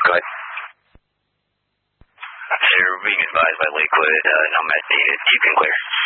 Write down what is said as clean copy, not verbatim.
Go ahead. Sir, being advised by Lakewood, no med needed. You can clear.